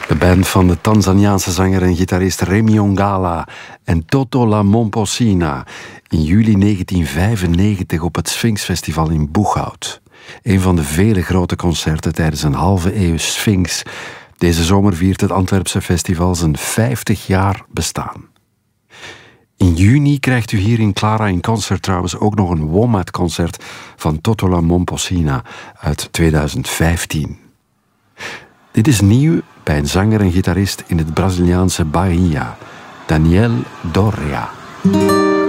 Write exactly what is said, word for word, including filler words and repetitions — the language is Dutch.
De band van de Tanzaniaanse zanger en gitarist Remy Ongala en Toto La Momposina in juli negentien vijfennegentig op het Sphinx Festival in Boeghout. Een van de vele grote concerten tijdens een halve eeuw Sphinx. Deze zomer viert het Antwerpse festival zijn vijftig jaar bestaan. In juni krijgt u hier in Clara in Concert trouwens ook nog een Womat-concert van Toto La Momposina uit tweeduizend vijftien. Dit is nieuw bij een zanger en gitarist in het Braziliaanse Bahia, Daniel Doria.